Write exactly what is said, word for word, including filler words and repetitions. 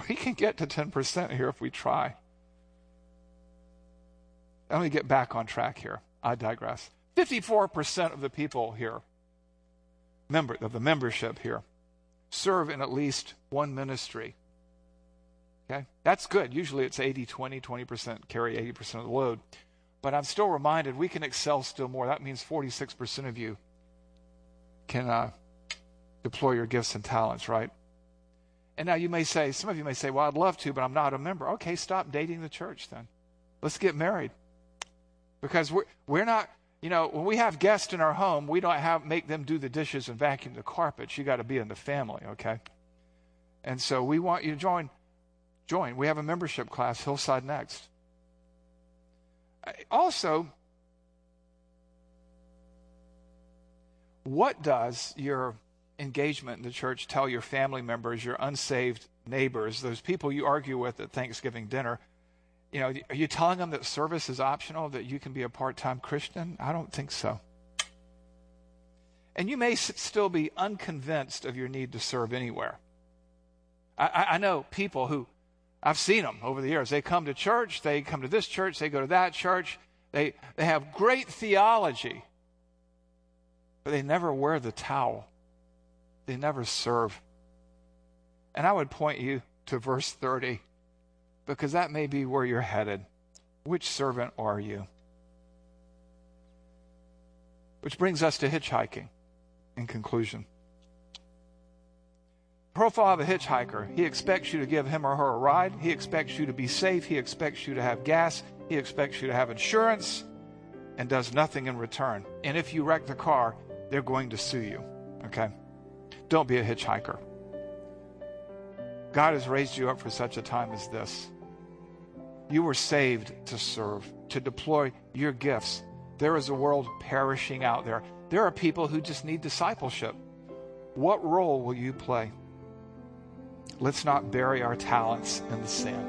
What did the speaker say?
We can get to ten percent here if we try. Let me get back on track here. I digress. fifty-four percent of the people here, member of the membership here, serve in at least one ministry. Okay? That's good. Usually it's eighty twenty, twenty percent carry eighty percent of the load. But I'm still reminded we can excel still more. That means forty-six percent of you can uh, deploy your gifts and talents, right? And now you may say, some of you may say, well, I'd love to, but I'm not a member. Okay, stop dating the church then. Let's get married. Because we're, we're not, you know, when we have guests in our home, we don't have make them do the dishes and vacuum the carpets. You got to be in the family, okay? And so we want you to join. Join. We have a membership class, Hillside Next. Also, what does your engagement in the church tell your family members, your unsaved neighbors, those people you argue with at Thanksgiving dinner? You know, are you telling them that service is optional, that you can be a part-time Christian? I don't think so. And you may s- still be unconvinced of your need to serve anywhere. I, I, I know people who, I've seen them over the years. They come to church, they come to this church, they go to that church. They, they have great theology, but they never wear the towel. They never serve. And I would point you to verse thirty, because that may be where you're headed. Which servant are you? Which brings us to hitchhiking in conclusion. Profile of a hitchhiker. He expects you to give him or her a ride. He expects you to be safe. He expects you to have gas. He expects you to have insurance, and does nothing in return. And if you wreck the car, they're going to sue you. Okay? Don't be a hitchhiker. God has raised you up for such a time as this. You were saved to serve, to deploy your gifts. There is a world perishing out there. There are people who just need discipleship. What role will you play? Let's not bury our talents in the sand.